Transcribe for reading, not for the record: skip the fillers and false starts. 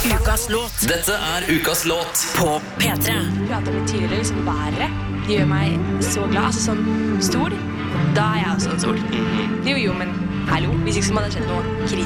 Ukas låt. Dette ukas låt På P3. Jeg pratet litt tidligere, liksom været. Det gjør meg så glad. Altså sånn stol, da jeg også en stol. Jo, men hallo, hvis ikke så må det skjedd noe krise.